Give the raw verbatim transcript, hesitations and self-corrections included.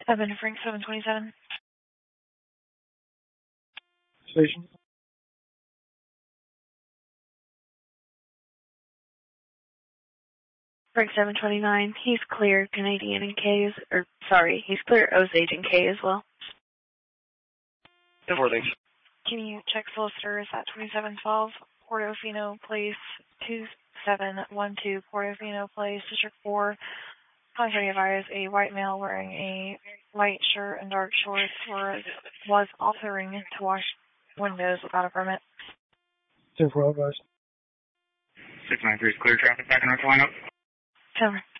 Evan Frank seven twenty-seven. Station. Frank seven twenty-nine. He's clear Canadian and K is, or sorry, he's clear Osage and K as well. ten four, thanks. Can you check solicitors at twenty-seven twelve Portofino Place, two seven one two Portofino Place, District four. Contrary advised, a white male wearing a white shirt and dark shorts was, was offering to wash windows without a permit. ten four, advised. six nine three is clear traffic back in North Carolina. Over.